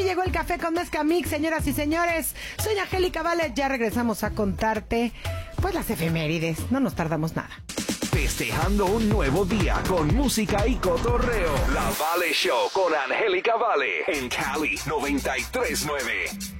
llegó el café con Mezcla Mix, señoras y señores. Soy Angélica Vale, ya regresamos a contarte, pues, las efemérides. No nos tardamos nada. Festejando un nuevo día con música y cotorreo. La Vale Show con Angélica Vale en Cali 93.9.